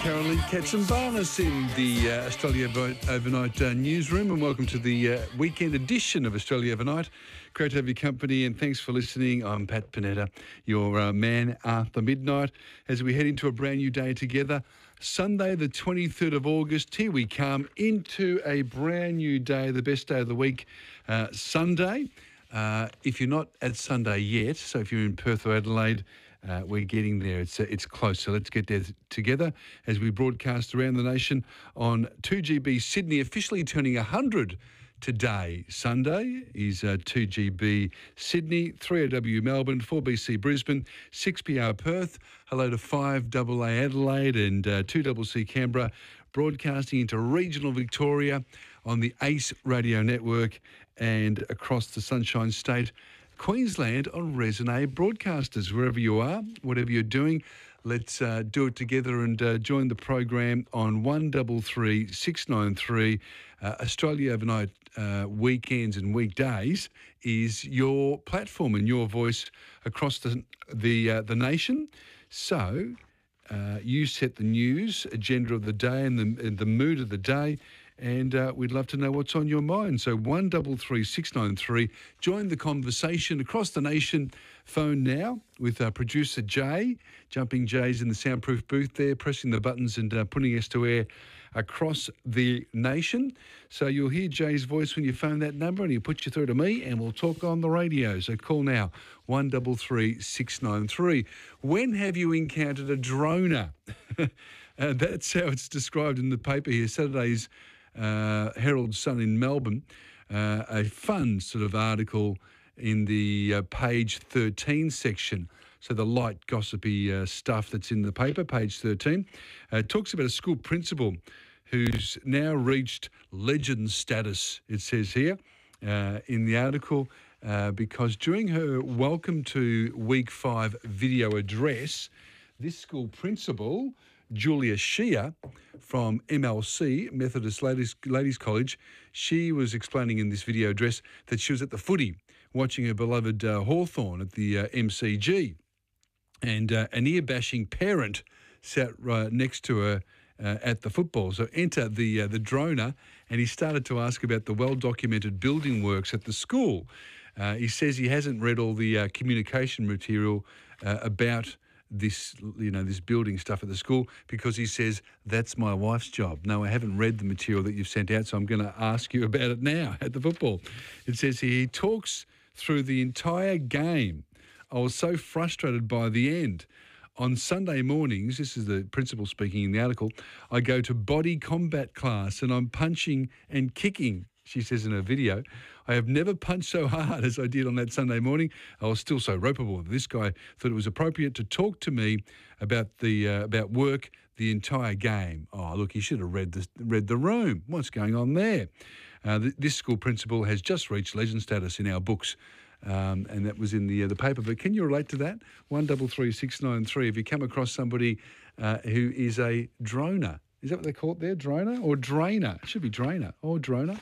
Caroline Katsambanis in the Australia Overnight newsroom, and welcome to the weekend edition of Australia Overnight. Great to have your company, and thanks for listening. I'm Pat Panetta, your man after midnight, as we head into a brand new day together. Sunday, the 23rd of August, here we come into a brand new day, the best day of the week, Sunday. If you're not at Sunday yet, so if you're in Perth or Adelaide, we're getting there. It's close, so let's get there together as we broadcast around the nation on 2GB Sydney, officially turning 100 today. Sunday is 2GB Sydney, 3AW Melbourne, 4BC Brisbane, 6PR Perth. Hello to 5AA Adelaide and 2CC Canberra, broadcasting into regional Victoria on the ACE Radio Network and across the Sunshine State, Queensland on Resonate Broadcasters. Wherever you are, whatever you're doing, let's do it together and join the program on 133 693. Australia Overnight weekends and weekdays is your platform and your voice across the nation. So you set the news agenda of the day and the mood of the day. And we'd love to know what's on your mind. So 133 693. Join the conversation across the nation. Phone now with producer Jay. Jumping Jay's in the soundproof booth there, pressing the buttons and putting us to air across the nation. So you'll hear Jay's voice when you phone that number, and he'll put you through to me, and we'll talk on the radio. So call now, 133 693. When have you encountered a droner? That's how it's described in the paper here. Saturday's Herald Sun in Melbourne, a fun sort of article in the page 13 section. So the light gossipy stuff that's in the paper, page 13, talks about a school principal who's now reached legend status, it says here in the article, because during her Welcome to Week 5 video address, this school principal, Julia Shea from MLC, Methodist Ladies College, she was explaining in this video address that she was at the footy watching her beloved Hawthorn at the MCG, and an ear-bashing parent sat right next to her at the football. So enter the droner, and he started to ask about the well-documented building works at the school. He says he hasn't read all the communication material about this building stuff at the school, because he says, that's my wife's job. No, I haven't read the material that you've sent out, so I'm going to ask you about it now at the football. It says he talks through the entire game. I was so frustrated by the end. On Sunday mornings, this is the principal speaking in the article, I go to body combat class and I'm punching and kicking, she says in her video. I have never punched so hard as I did on that Sunday morning. I was still so ropeable. This guy thought it was appropriate to talk to me about about work the entire game. Oh, look, he should have read the room. What's going on there? This school principal has just reached legend status in our books, and that was in the paper. But can you relate to that? 133 693. If you come across somebody who is a droner. Is that what they call it there? Droner or drainer? It should be drainer or droner.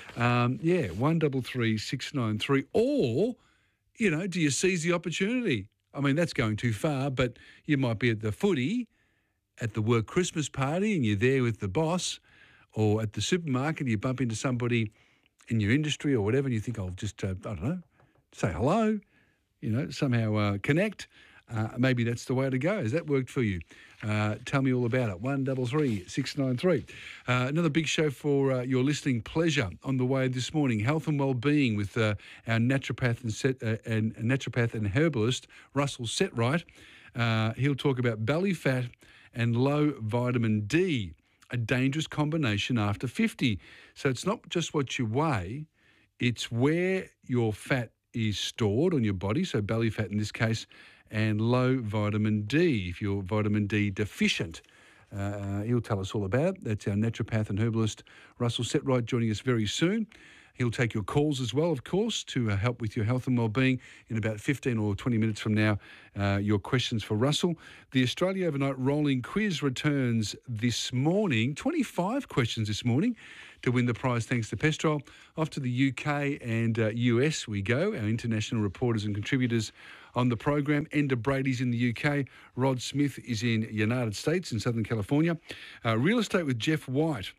133 693. Or, do you seize the opportunity? I mean, that's going too far, but you might be at the footy, at the work Christmas party, and you're there with the boss, or at the supermarket, you bump into somebody in your industry or whatever, and you think, I'll just, say hello, somehow connect. Maybe that's the way to go. Has that worked for you? Tell me all about it. 133 693. Another big show for your listening pleasure on the way this morning. Health and Wellbeing with our naturopath and herbalist Russell Setright. He'll talk about belly fat and low vitamin D, a dangerous combination after 50. So it's not just what you weigh, it's where your fat is stored on your body, so belly fat in this case, and low vitamin D, if you're vitamin D deficient. He'll tell us all about it. That's our naturopath and herbalist Russell Setright joining us very soon. He'll take your calls as well, of course, to help with your health and well-being in about 15 or 20 minutes from now. Your questions for Russell. The Australia Overnight Rolling Quiz returns this morning. 25 questions this morning to win the prize thanks to Pestrol. Off to the UK and US we go. Our international reporters and contributors on the program. Enda Brady's in the UK. Rod Smith is in the United States, in Southern California. Real estate with Jeff White.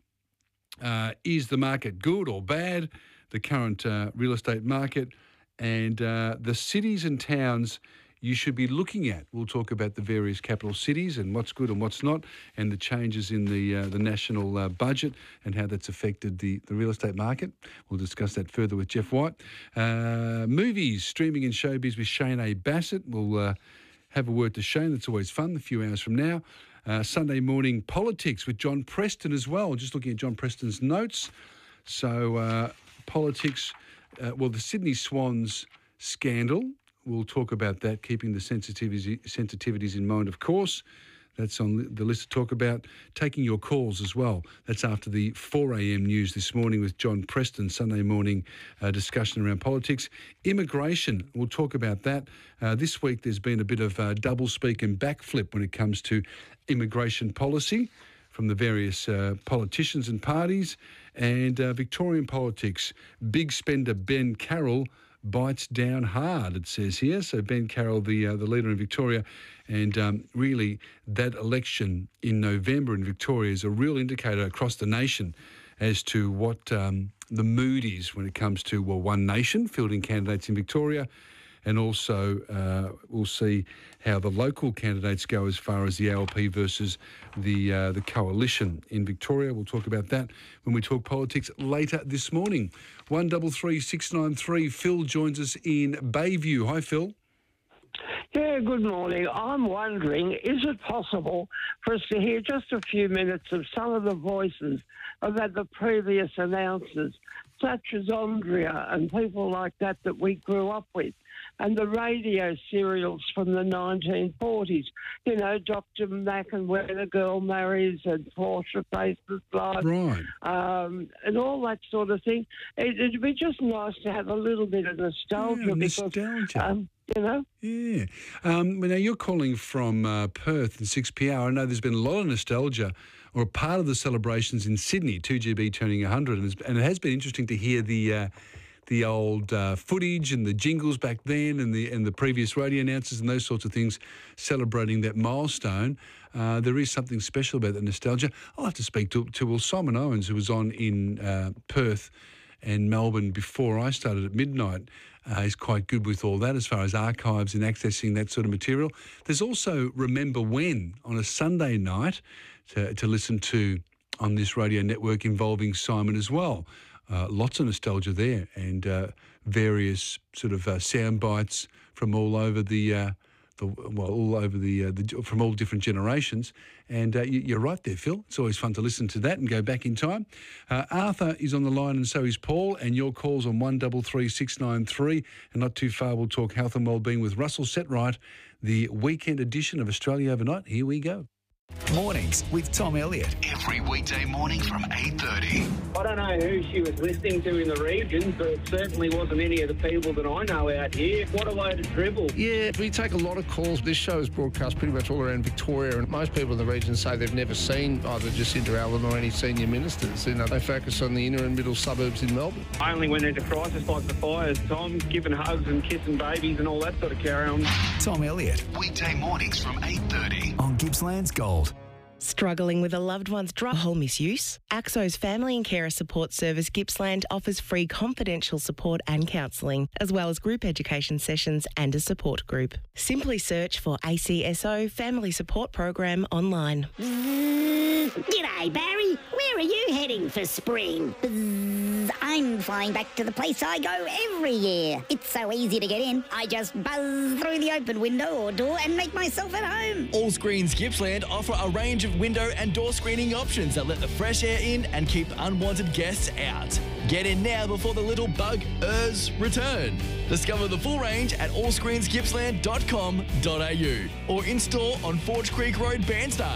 Is the market good or bad? The current real estate market and the cities and towns you should be looking at. We'll talk about the various capital cities and what's good and what's not, and the changes in the national budget and how that's affected the real estate market. We'll discuss that further with Jeff White. Movies, streaming and showbiz with Shane A. Bassett. We'll have a word to Shane. That's always fun, a few hours from now. Sunday morning politics with John Preston as well. Just looking at John Preston's notes. So politics, the Sydney Swans scandal. We'll talk about that, keeping the sensitivities in mind, of course. That's on the list to talk about. Taking your calls as well. That's after the 4 a.m. news this morning with John Preston, Sunday morning discussion around politics. Immigration, we'll talk about that. This week there's been a bit of doublespeak and backflip when it comes to immigration policy from the various politicians and parties. And Victorian politics, big spender Ben Carroll bites down hard, it says here. So Ben Carroll, the leader in Victoria, and really that election in November in Victoria is a real indicator across the nation as to what the mood is when it comes to, One Nation fielding candidates in Victoria. And also we'll see how the local candidates go as far as the ALP versus the coalition in Victoria. We'll talk about that when we talk politics later this morning. 133 693. Phil joins us in Bayview. Hi, Phil. Yeah, good morning. I'm wondering, is it possible for us to hear just a few minutes of some of the voices of the previous announcers, such as Andrea and people like that we grew up with, and the radio serials from the 1940s, you know, Dr. Mac and Where the Girl Marries and Portia Faces Life, right, and all that sort of thing. It'd be just nice to have a little bit of nostalgia. Yeah, nostalgia. You know? Yeah. Now, you're calling from Perth and 6PR. I know there's been a lot of nostalgia or a part of the celebrations in Sydney, 2GB turning 100, and it has been interesting to hear the old footage and the jingles back then and the previous radio announcers and those sorts of things celebrating that milestone. There is something special about the nostalgia. I'll have to speak to Simon Owens, who was on in Perth and Melbourne before I started at midnight. He's quite good with all that as far as archives and accessing that sort of material. There's also Remember When on a Sunday night to listen to on this radio network involving Simon as well. Lots of nostalgia there and various sort of sound bites from all over from all different generations. And you're right there, Phil. It's always fun to listen to that and go back in time. Arthur is on the line and so is Paul, and your calls on 133 693. And not too far, we'll talk health and wellbeing with Russell Setright, the weekend edition of Australia Overnight. Here we go. Mornings with Tom Elliott. Every weekday morning from 8:30. I don't know who she was listening to in the region, but it certainly wasn't any of the people that I know out here. What a load of dribble. Yeah, we take a lot of calls. This show is broadcast pretty much all around Victoria, and most people in the region say they've never seen either Jacinta Allen or any senior ministers. You know, they focus on the inner and middle suburbs in Melbourne. I only went into crisis like the fires, Tom, giving hugs and kissing babies and all that sort of carry on. Tom Elliott Weekday mornings from 8:30. on Gippsland's Gold. Struggling with a loved one's drug alcohol misuse? AXO's Family and Carer Support Service Gippsland offers free confidential support and counselling, as well as group education sessions and a support group. Simply search for ACSO Family Support Program online. G'day, Barry. Where are you heading for spring? I'm flying back to the place I go every year. It's so easy to get in. I just buzz through the open window or door and make myself at home. All Screens Gippsland offer a range of window and door screening options that let the fresh air in and keep unwanted guests out. Get in now before the little buggers return. Discover the full range at allscreensgippsland.com.au or in store on Forge Creek Road, Bairnsdale.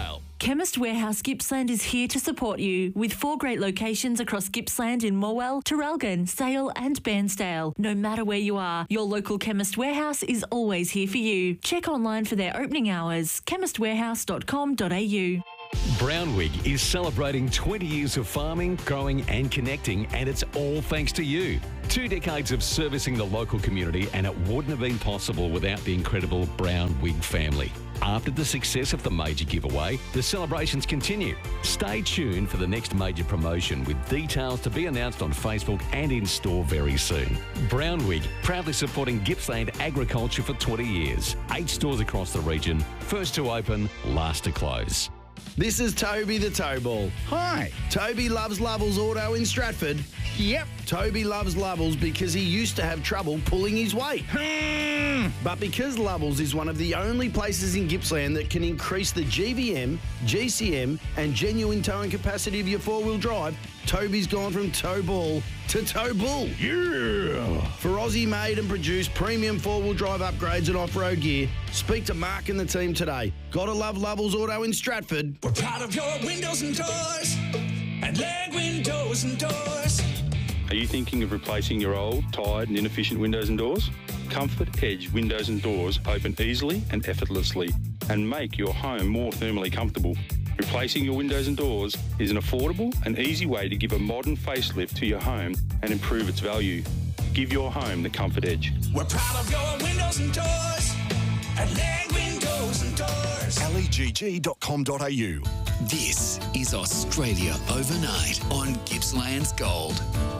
Chemist Warehouse Gippsland is here to support you with 4 great locations across Gippsland in Morwell, Traralgon, Sale and Bairnsdale. No matter where you are, your local Chemist Warehouse is always here for you. Check online for their opening hours, chemistwarehouse.com.au. Brownwig is celebrating 20 years of farming, growing and connecting, and it's all thanks to you. 2 decades of servicing the local community, and it wouldn't have been possible without the incredible Brownwig family. After the success of the major giveaway, the celebrations continue. Stay tuned for the next major promotion with details to be announced on Facebook and in store very soon. Brownwig, proudly supporting Gippsland agriculture for 20 years. 8 stores across the region, first to open, last to close. This is Toby the Towball. Hi. Toby loves Lovells Auto in Stratford. Yep. Toby loves Lovells because he used to have trouble pulling his weight. But because Lovells is one of the only places in Gippsland that can increase the GVM, GCM and genuine towing capacity of your 4-wheel drive, Toby's gone from Towball to Tow Bull. Yeah! For Aussie-made and produced premium 4-wheel drive upgrades and off-road gear, speak to Mark and the team today. Gotta love Lovells Auto in Stratford. We're proud of your windows and doors and Leg Windows and Doors. Are you thinking of replacing your old, tired and inefficient windows and doors? Comfort Edge Windows and Doors open easily and effortlessly and make your home more thermally comfortable. Replacing your windows and doors is an affordable and easy way to give a modern facelift to your home and improve its value. Give your home the Comfort Edge. We're proud of your windows and doors at Leg Windows and Doors. legg.com.au. This is Australia Overnight on Gippsland's Gold.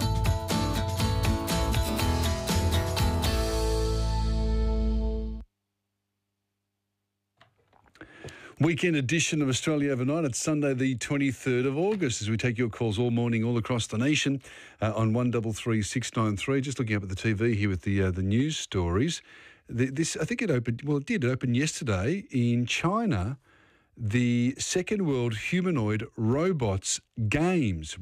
Weekend edition of Australia Overnight. It's Sunday the 23rd of August as we take your calls all morning all across the nation on 133 693. Just looking up at the TV here with the news stories. This, I think it opened, well, it did open yesterday in China, the Second World Humanoid Robot Games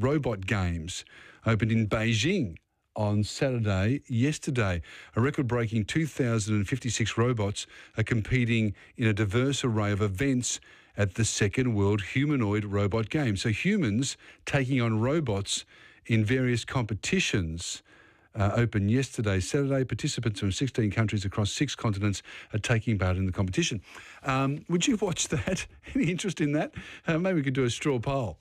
opened in Beijing on Saturday, yesterday. A record-breaking 2,056 robots are competing in a diverse array of events at the Second World Humanoid Robot Games. So humans taking on robots in various competitions opened yesterday, Saturday. Participants from 16 countries across 6 continents are taking part in the competition. Would you watch that? Any interest in that? Maybe we could do a straw poll.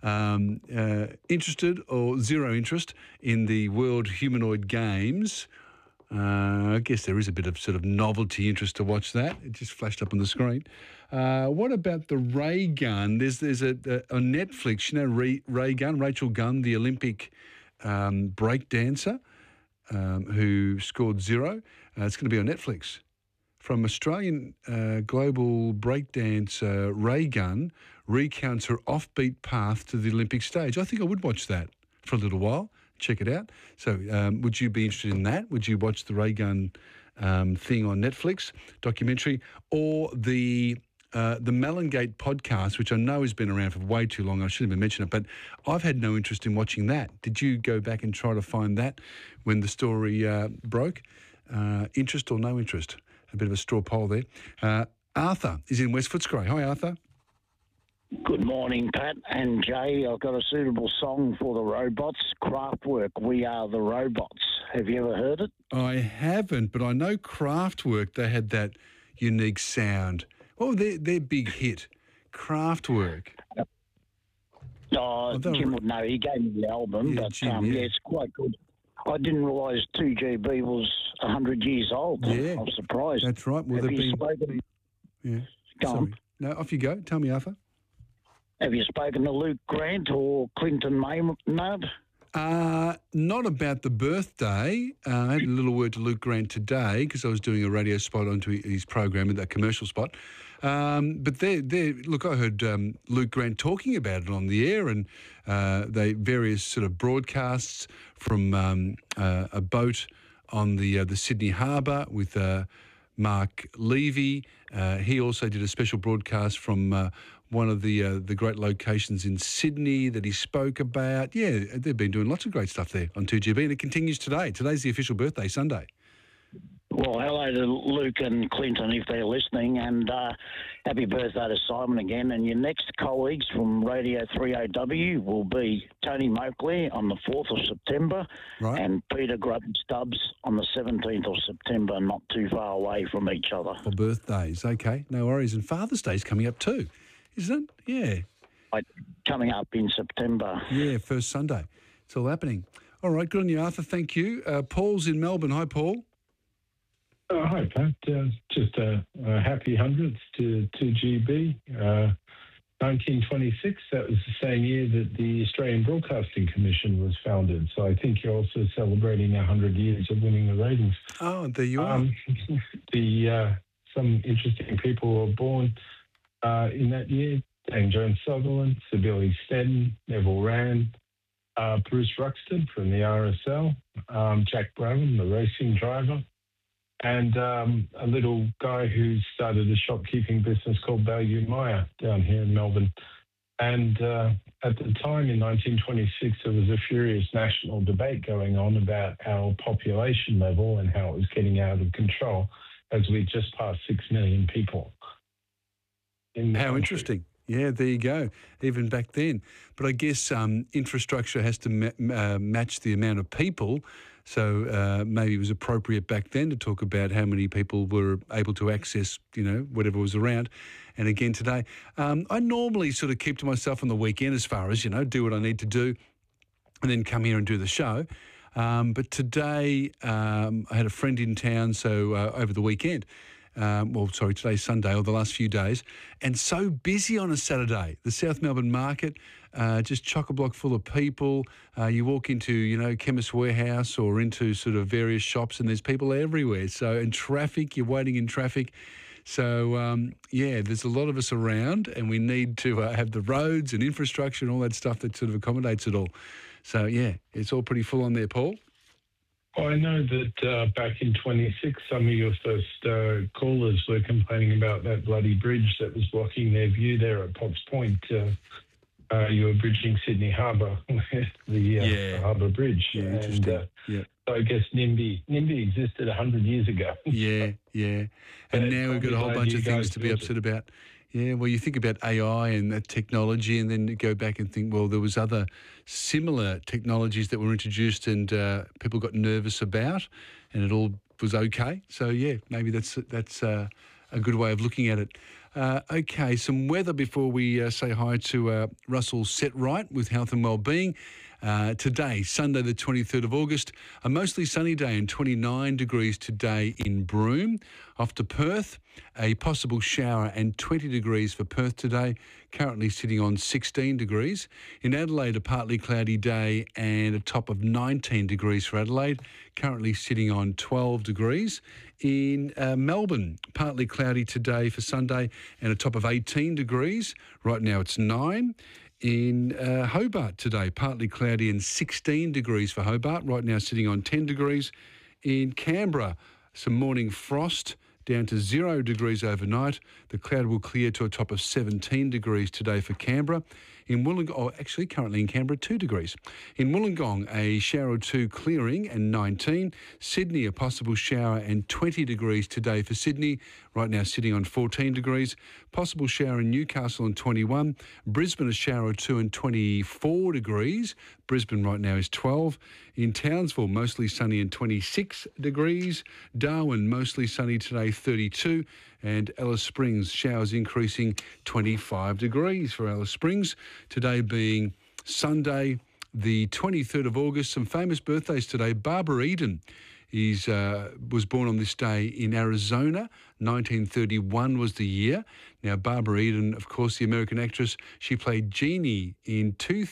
Interested or zero interest in the World Humanoid Games? I guess there is a bit of sort of novelty interest to watch that. It just flashed up on the screen. What about the Ray Gun? There's a on Netflix, you know, Ray Gun, Rachel Gunn, the Olympic break dancer who scored 0. It's going to be on Netflix. From Australian global breakdancer Ray Gunn recounts her offbeat path to the Olympic stage. I think I would watch that for a little while. Check it out. So would you be interested in that? Would you watch the Ray Gunn thing on Netflix, documentary, or the Mellongate podcast, which I know has been around for way too long. I shouldn't even mention it, but I've had no interest in watching that. Did you go back and try to find that when the story broke? Interest or no interest? A bit of a straw poll there. Arthur is in West Footscray. Hi, Arthur. Good morning, Pat and Jay. I've got a suitable song for the robots, Kraftwerk, We Are the Robots. Have you ever heard it? I haven't, but I know Kraftwerk, they had that unique sound. What was their big hit? Kraftwerk. Jim would know. He gave me the album, but Jim, it's quite good. I didn't realise 2GB was 100 years old. Yeah. I'm surprised. That's right. Well, have you spoken? Yeah. Go on. No, off you go. Tell me, Arthur. Have you spoken to Luke Grant or Clinton Maynard? Not about the birthday. I had a little word to Luke Grant today because I was doing a radio spot onto his program, a commercial spot. But look, I heard Luke Grant talking about it on the air, and various sort of broadcasts from a boat on the Sydney Harbour with Mark Levy. He also did a special broadcast from one of the great locations in Sydney that he spoke about. Yeah, they've been doing lots of great stuff there on 2GB, and it continues today. Today's the official birthday, Sunday. Well, hello to Luke and Clinton if they're listening, and happy birthday to Simon again. And your next colleagues from Radio 3AW will be Tony Moakley on the 4th of September and Peter Grubb Stubbs on the 17th of September, not too far away from each other. For birthdays, okay, no worries. And Father's Day's coming up too, isn't it? Yeah. Coming up in September. Yeah, first Sunday. It's all happening. All right, good on you, Arthur. Thank you. Paul's in Melbourne. Hi, Paul. Hi, Pat. Just a happy 100th to 2GB. 1926, that was the same year that the Australian Broadcasting Commission was founded. So I think you're also celebrating 100 years of winning the ratings. Oh, there you are. Some interesting people were born in that year. Dame Joan Sutherland, Sir Billy Steadman, Neville Rand, Bruce Ruxton from the RSL, Jack Brabham, the racing driver, and a little guy who started a shopkeeping business called Ballieu Meyer down here in Melbourne. And at the time in 1926, there was a furious national debate going on about our population level and how it was getting out of control as we just passed 6 million people. How interesting. Yeah, there you go. Even back then. But I guess infrastructure has to match the amount of people. So maybe it was appropriate back then to talk about how many people were able to access, whatever was around. And again today, I normally sort of keep to myself on the weekend as far as, do what I need to do and then come here and do the show. But today I had a friend in town, so over the weekend. Today's Sunday, or the last few days, and so busy on a Saturday. The South Melbourne market, just chock-a-block full of people. You walk into, Chemist Warehouse or into sort of various shops, and there's people everywhere. So, and traffic, you're waiting in traffic. So, there's a lot of us around, and we need to have the roads and infrastructure and all that stuff that sort of accommodates it all. So, it's all pretty full on there, Paul. Well, I know that back in 26, some of your first callers were complaining about that bloody bridge that was blocking their view there at Potts Point. You were bridging Sydney Harbour, the Harbour Bridge. Yeah, and interesting. so I guess NIMBY existed 100 years ago. Yeah. And now we've got a whole bunch of things to be upset about. Yeah, well, you think about AI and that technology, and then you go back and think, well, there was other similar technologies that were introduced and people got nervous about, and it all was okay. So, maybe that's a good way of looking at it. Okay, some weather before we say hi to Russell Setright with Health and Wellbeing. Today, Sunday the 23rd of August, a mostly sunny day and 29 degrees today in Broome. Off to Perth, a possible shower and 20 degrees for Perth today, currently sitting on 16 degrees. In Adelaide, a partly cloudy day and a top of 19 degrees for Adelaide, currently sitting on 12 degrees. In Melbourne, partly cloudy today for Sunday and a top of 18 degrees. Right now it's 9. In Hobart today, partly cloudy and 16 degrees for Hobart, right now sitting on 10 degrees. In Canberra, some morning frost, down to 0 degrees overnight. The cloud will clear to a top of 17 degrees today for Canberra. In Wollongong, currently in Canberra, 2 degrees. In Wollongong, a shower or two clearing and 19. Sydney, a possible shower and 20 degrees today for Sydney, right now sitting on 14 degrees. Possible shower in Newcastle and 21. Brisbane, a shower or two and 24 degrees. Brisbane right now is 12. In Townsville, mostly sunny and 26 degrees. Darwin, mostly sunny today, 32. And Alice Springs, showers increasing 25 degrees for Alice Springs. Today being Sunday, the 23rd of August. Some famous birthdays today. Barbara Eden was born on this day in Arizona. 1931 was the year. Now, Barbara Eden, of course, the American actress, she played Jeannie a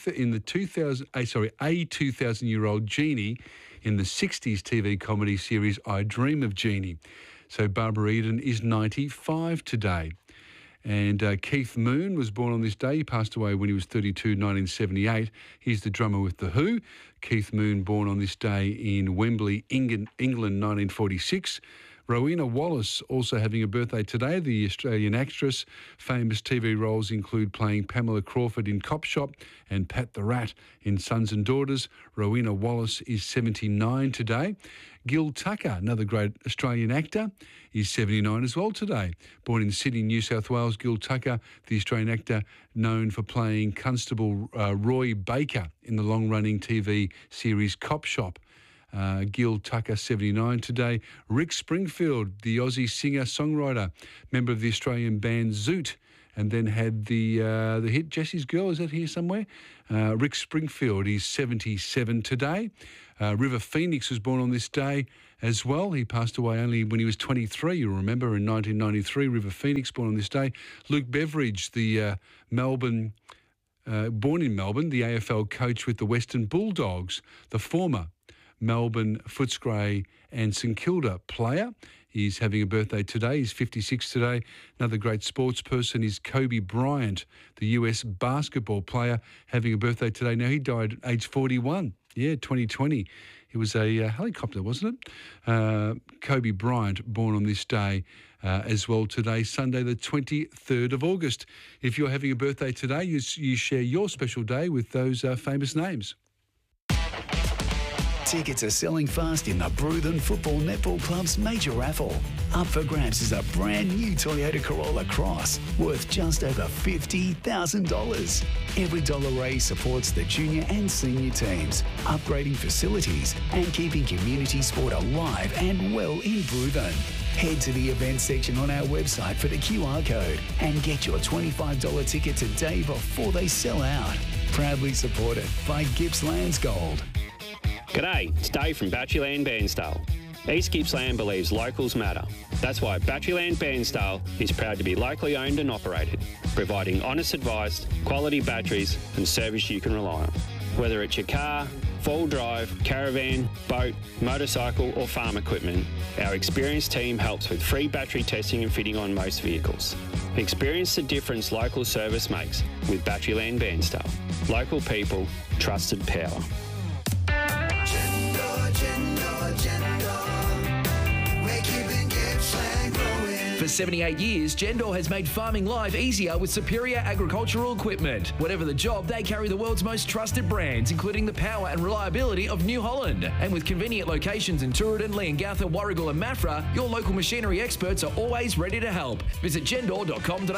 2,000-year-old Jeannie in the 60s TV comedy series I Dream of Jeannie. So Barbara Eden is 95 today. And Keith Moon was born on this day. He passed away when he was 32, 1978. He's the drummer with The Who. Keith Moon born on this day in Wembley, England, 1946. Rowena Wallace also having a birthday today, the Australian actress. Famous TV roles include playing Pamela Crawford in Cop Shop and Pat the Rat in Sons and Daughters. Rowena Wallace is 79 today. Gil Tucker, another great Australian actor, is 79 as well today. Born in Sydney, New South Wales, Gil Tucker, the Australian actor known for playing Constable Roy Baker in the long-running TV series Cop Shop. Gil Tucker, 79 today. Rick Springfield, the Aussie singer-songwriter, member of the Australian band Zoot, and then had the hit Jesse's Girl. Is that here somewhere? Rick Springfield, he's 77 today. River Phoenix was born on this day as well. He passed away only when he was 23, you'll remember, in 1993. River Phoenix, born on this day. Luke Beveridge, the born in Melbourne, the AFL coach with the Western Bulldogs, the former Melbourne, Footscray and St Kilda player. He's having a birthday today. He's 56 today. Another great sports person is Kobe Bryant, the US basketball player, having a birthday today. Now, he died at age 41. Yeah, 2020. It was a helicopter, wasn't it? Kobe Bryant, born on this day as well today, Sunday the 23rd of August. If you're having a birthday today, you share your special day with those famous names. Tickets are selling fast in the Bruthen Football Netball Club's major raffle. Up for grabs is a brand new Toyota Corolla Cross worth just over $50,000. Every dollar raised supports the junior and senior teams, upgrading facilities and keeping community sport alive and well in Bruthen. Head to the events section on our website for the QR code and get your $25 ticket today before they sell out. Proudly supported by Gippsland's Gold. G'day, it's Dave from Batteryland Bairnsdale. East Gippsland believes locals matter. That's why Batteryland Bairnsdale is proud to be locally owned and operated, providing honest advice, quality batteries and service you can rely on. Whether it's your car, four-wheel drive, caravan, boat, motorcycle or farm equipment, our experienced team helps with free battery testing and fitting on most vehicles. Experience the difference local service makes with Batteryland Bairnsdale. Local people, trusted power. For 78 years, Gendor has made farming life easier with superior agricultural equipment. Whatever the job, they carry the world's most trusted brands, including the power and reliability of New Holland. And with convenient locations in Tooradin, Leongatha, Warragul and Maffra, your local machinery experts are always ready to help. Visit gendor.com.au.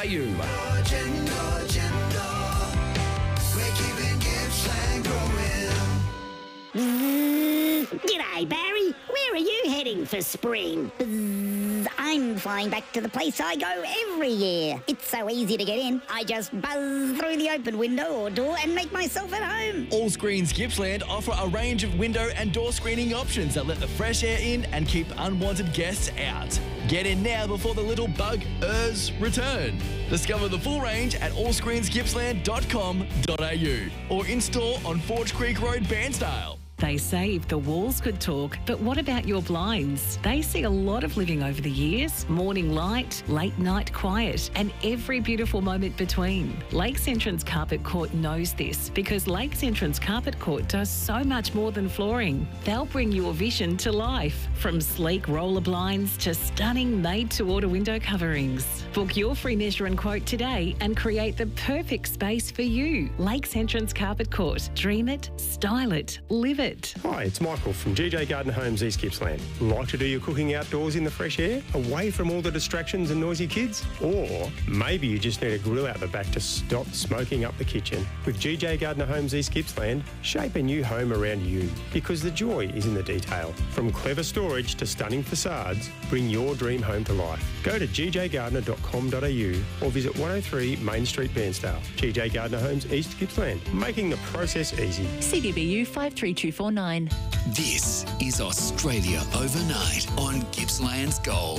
G'day, Barry. Where are you heading for spring? I'm flying back to the place I go every year. It's so easy to get in. I just buzz through the open window or door and make myself at home. All Screens Gippsland offer a range of window and door screening options that let the fresh air in and keep unwanted guests out. Get in now before the little bug-ers return. Discover the full range at allscreensgippsland.com.au or in-store on Forge Creek Road, Bairnsdale. They say if the walls could talk, but what about your blinds? They see a lot of living over the years. Morning light, late night quiet, and every beautiful moment between. Lakes Entrance Carpet Court knows this because Lakes Entrance Carpet Court does so much more than flooring. They'll bring your vision to life, from sleek roller blinds to stunning made-to-order window coverings. Book your free measure and quote today and create the perfect space for you. Lakes Entrance Carpet Court. Dream it, style it, live it. Hi, it's Michael from GJ Garden Homes East Gippsland. Like to do your cooking outdoors in the fresh air, away from all the distractions and noisy kids? Or maybe you just need a grill out the back to stop smoking up the kitchen. With GJ Garden Homes East Gippsland, shape a new home around you, because the joy is in the detail. From clever storage to stunning facades, bring your dream home to life. Go to gjgardner.com.au or visit 103 Main Street, Bairnsdale. GJ Gardener Homes East Gippsland, making the process easy. CBBU 53249. This is Australia Overnight on Gippsland's Gold.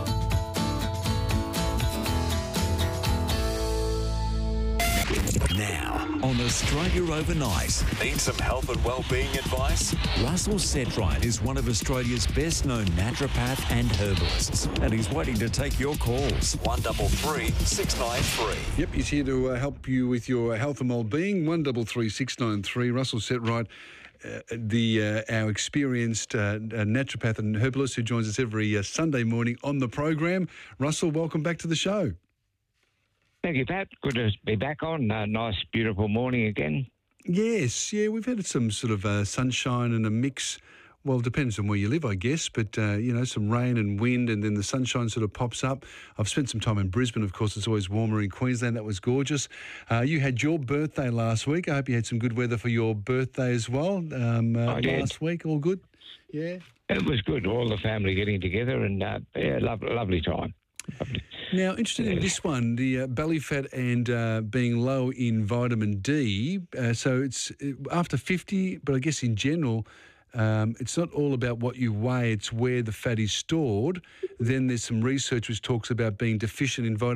Now, on Australia Overnight. Need some health and well-being advice? Russell Setright is one of Australia's best-known naturopath and herbalists, and he's waiting to take your calls. 133 693. Yep, he's here to help you with your health and well-being. 133 693. Russell Setright our experienced naturopath and herbalist who joins us every Sunday morning on the program. Russell, welcome back to the show. Thank you, Pat. Good to be back on. Nice, beautiful morning again. Yes, we've had some sort of sunshine and a mix. Well, it depends on where you live, I guess, but, some rain and wind, and then the sunshine sort of pops up. I've spent some time in Brisbane, of course. It's always warmer in Queensland. That was gorgeous. You had your birthday last week. I hope you had some good weather for your birthday as well last week. All good? Yeah? It was good. All the family getting together and, lovely time. Now, interested in this one, the belly fat and being low in vitamin D. So it's after 50, but I guess in general, it's not all about what you weigh, it's where the fat is stored. Then there's some research which talks about being deficient in vitamin